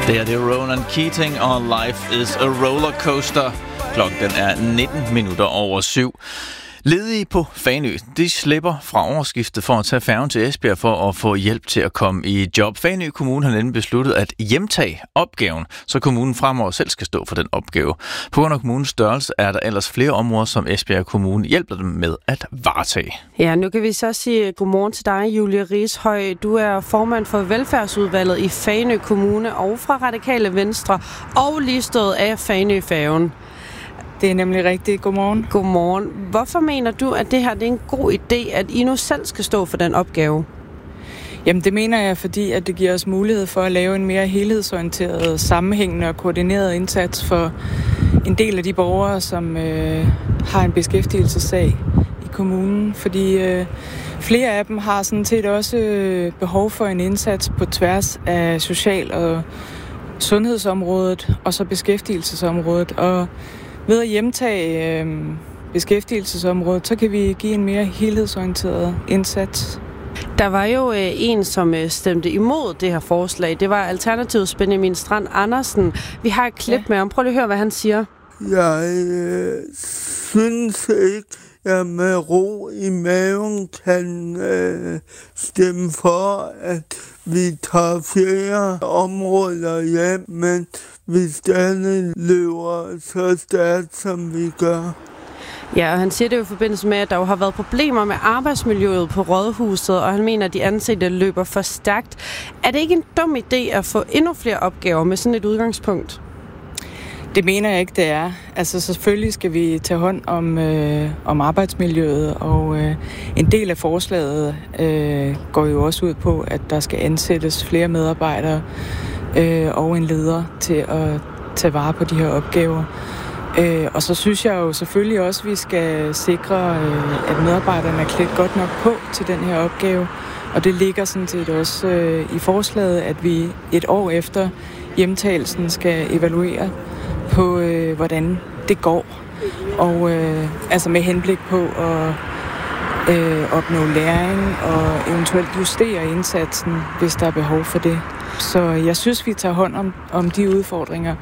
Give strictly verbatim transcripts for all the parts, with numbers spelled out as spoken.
Det er det Ronan Keating, og Life is a Rollercoaster. Klokken den er nitten minutter over syv. Ledige på Fanø, de slipper fra årsskiftet for at tage færgen til Esbjerg for at få hjælp til at komme i job. Fanø Kommune har nemlig besluttet at hjemtage opgaven, så kommunen fremover selv skal stå for den opgave. På grund af kommunens størrelse er der ellers flere områder, som Esbjerg Kommune hjælper dem med at varetage. Ja, nu kan vi så sige godmorgen til dig, Julie Rishøj. Du er formand for velfærdsudvalget i Fanø Kommune og fra Radikale Venstre, og lige stået af Fanø-færgen. Det er nemlig rigtigt. Godmorgen. Godmorgen. Hvorfor mener du, at det her det er en god idé, at I nu selv skal stå for den opgave? Jamen det mener jeg, fordi at det giver os mulighed for at lave en mere helhedsorienteret, sammenhængende og koordineret indsats for en del af de borgere, som øh, har en beskæftigelsessag i kommunen. Fordi øh, flere af dem har sådan set også øh, behov for en indsats på tværs af social- og sundhedsområdet og så beskæftigelsesområdet. Og ved at hjemtage øh, beskæftigelsesområdet, så kan vi give en mere helhedsorienteret indsats. Der var jo øh, en, som øh, stemte imod det her forslag. Det var Alternativets Benjamin Strand Andersen. Vi har et klip ja. med ham. Prøv lige at høre, hvad han siger. Jeg øh, synes ikke, jeg med ro i maven kan øh, stemme for, at vi tager flere områder hjem, men vi stadig løber så stærkt, som vi gør. Ja, og han siger det jo i forbindelse med, at der jo har været problemer med arbejdsmiljøet på Rådhuset, og han mener, at de ansatte løber for stærkt. Er det ikke en dum idé at få endnu flere opgaver med sådan et udgangspunkt? Det mener jeg ikke, det er. Altså selvfølgelig skal vi tage hånd om, øh, om arbejdsmiljøet, og øh, en del af forslaget øh, går jo også ud på, at der skal ansættes flere medarbejdere øh, og en leder til at tage vare på de her opgaver. Øh, og så synes jeg jo selvfølgelig også, at vi skal sikre, øh, at medarbejderne er klædt godt nok på til den her opgave. Og det ligger sådan set også øh, i forslaget, at vi et år efter hjemtagelsen skal evaluere på, øh, hvordan det går. Og øh, altså med henblik på at øh, opnå læring og eventuelt justere indsatsen, hvis der er behov for det. Så jeg synes, vi tager hånd om, om de udfordringer,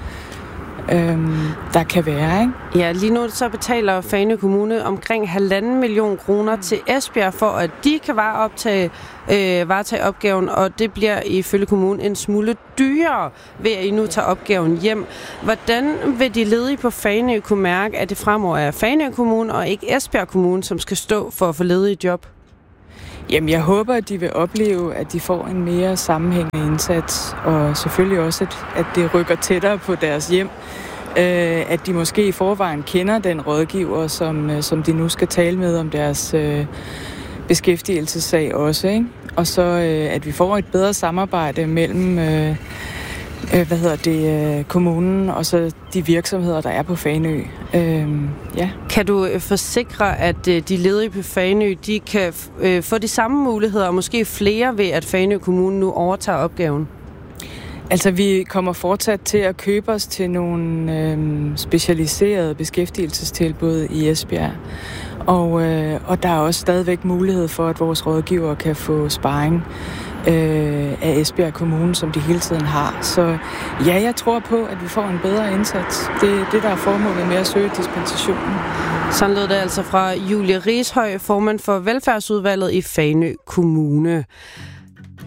Øhm, der kan være, ikke? Ja, lige nu så betaler Fanø Kommune omkring halvanden million kroner til Esbjerg for, at de kan varetage, øh, varetage opgaven, og det bliver ifølge kommunen en smule dyrere ved, at I nu tager opgaven hjem. Hvordan vil de ledige på Fanø kunne mærke, at det fremover er Fanø Kommune og ikke Esbjerg Kommune, som skal stå for at få ledige job? Jamen, jeg håber, at de vil opleve, at de får en mere sammenhængende indsats, og selvfølgelig også, at, at det rykker tættere på deres hjem. Øh, at de måske i forvejen kender den rådgiver, som, som de nu skal tale med om deres øh, beskæftigelsessag også, ikke? Og så, øh, at vi får et bedre samarbejde mellem øh, øh, hvad hedder det, øh, kommunen og så de virksomheder, der er på Fanø. Øh, ja. Kan du forsikre, at øh, de ledige på Fanø, de kan øh, få de samme muligheder, og måske flere ved, at Fanø Kommune nu overtager opgaven? Altså, vi kommer fortsat til at købe os til nogle øh, specialiserede beskæftigelsestilbud i Esbjerg. Og, øh, og der er også stadigvæk mulighed for, at vores rådgiver kan få sparring øh, af Esbjerg Kommune, som de hele tiden har. Så ja, jeg tror på, at vi får en bedre indsats. Det er det, der er formålet med at søge dispensationen. Sådan lød det altså fra Julie Rishøj, formand for velfærdsudvalget i Fanø Kommune.